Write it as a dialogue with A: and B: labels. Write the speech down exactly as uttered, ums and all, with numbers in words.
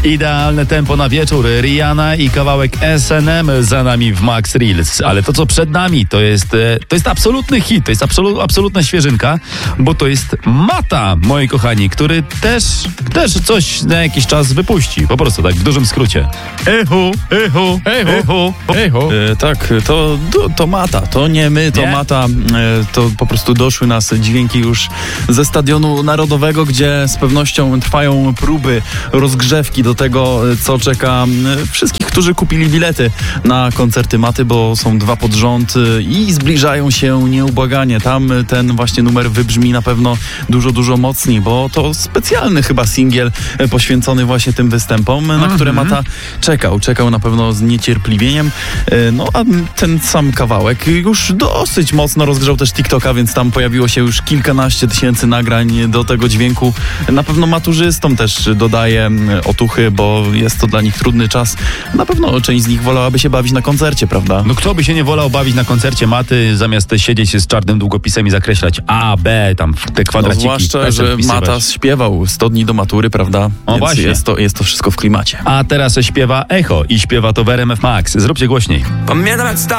A: Idealne tempo na wieczór. Rihanna i kawałek S and M za nami w Max Reels. Ale to, co przed nami, to jest, to jest absolutny hit, to jest absolu, absolutna świeżynka, bo to jest Mata, moi kochani, który też, też coś na jakiś czas wypuści. Po prostu tak w dużym skrócie. Echo, echo, echo, echo.
B: E, tak, to, to, to Mata, to nie my, to
A: Nie?
B: Mata. E, to po prostu doszły nas dźwięki już ze Stadionu Narodowego, gdzie z pewnością trwają próby, rozgrzewki do tego, co czeka wszystkich, którzy kupili bilety na koncerty Maty, bo są dwa pod rząd i zbliżają się nieubłaganie. Tam ten właśnie numer wybrzmi na pewno dużo, dużo mocniej, bo to specjalny chyba singiel poświęcony właśnie tym występom, na które Mata czekał. Czekał na pewno z niecierpliwieniem. No a ten sam kawałek już dosyć mocno rozgrzał też TikToka, więc tam pojawiło się już kilkanaście tysięcy nagrań do tego dźwięku. Na pewno maturzystom też dodaje otuchy, bo jest to dla nich trudny czas. Na pewno część z nich wolałaby się bawić na koncercie, prawda?
A: No kto by się nie wolał bawić na koncercie Maty, zamiast siedzieć z czarnym długopisem i zakreślać A, B, tam w te kwadraciki.
B: No zwłaszcza, że Mata śpiewał sto dni do matury, prawda?
A: O,
B: Więc
A: właśnie.
B: Jest to, jest to wszystko w klimacie.
A: A teraz śpiewa Echo i śpiewa to w R M F Max. Zróbcie głośniej.
C: Pamiętam jak